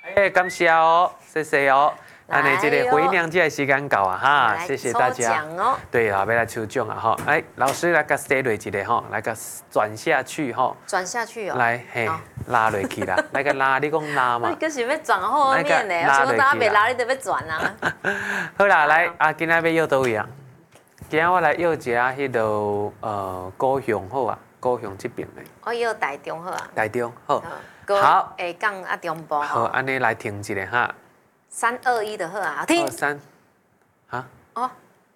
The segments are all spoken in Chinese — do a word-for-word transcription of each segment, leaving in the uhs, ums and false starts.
哎，感谢哦，谢谢哦。安尼这个回娘家的时间到啊哈，谢谢大家。 哦、 对啊，要来抽奖啊哈！来，老师来个 stay 落一个哈，来个转下去哈。 转下去哦。 来，嘿，拉落去啦，来个拉，你讲拉嘛？ 你可是要转后面呢，我说大家别拉，你得要转啊。 好啦，来，啊，今仔要约倒位啊？今仔我来约一下迄度呃高雄好啊，高雄这边的。 我约台中好啊。 台中好。 好。下港啊中部。 好，安尼来停一下哈。 三二一的好啊，停。 二三。啊？ 哦。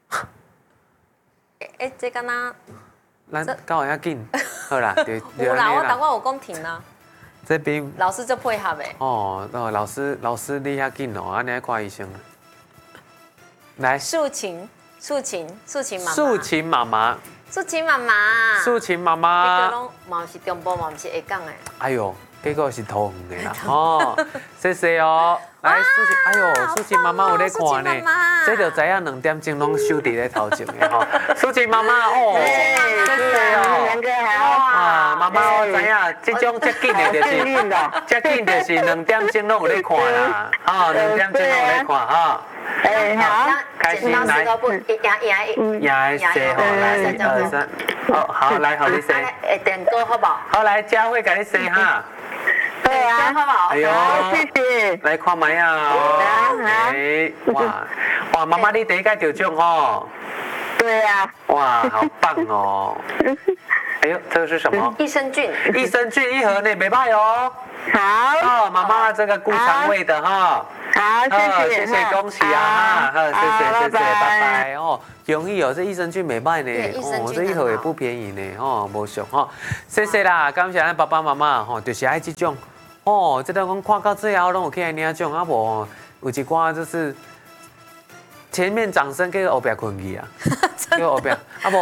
哎，这敢若。 咱到遐紧。好啦，对。 有啦，我等我有讲停啦。 这边。 老师就配合诶。 哦，哦，老师，老师你遐紧哦，安尼看医生。来。 素琴，素琴，素琴妈妈。 素琴妈妈。 素琴妈妈。 素琴妈妈。 这个拢嘛是中部，嘛是下港诶。 哎呦。这个是桃园的啦，哦，谢谢哦。来，素琴，哎呦，素琴妈妈有在看呢，这就知影两点钟拢守伫咧头前的吼。素琴妈妈哦，谢谢哦。 两个好。 啊，妈妈我知影，这种接近的就是接近就是两点钟拢有咧看啦，哦，两点钟拢有咧看哈。 哎，好， 开心来。 赢赢赢谢吼，来一二三，好好来，好你洗。 诶，电锅好不好？ 好来，佳慧给你洗哈。 对啊， 好不好？ 哎呦， 谢谢。 来看麦啊！哎，哇哇，妈妈你第一届得奖哦。 对啊。 哇，好棒哦！哎呦，这个是什么？ 益生菌。 益生菌一盒呢，没卖哦。 好。 哦，妈妈这个顾肠胃的哈。 好，谢谢谢，恭喜啊！哈，谢谢谢谢，拜拜哦。容易哦，这益生菌没卖呢，哦，这一盒也不便宜呢，哦，无俗哈。谢谢啦，感谢咱爸爸妈妈吼，就是爱这种。哦，这个我看到最后拢有起来领奖，啊无有一寡就是前面掌声叫后边困去啊，叫后边啊无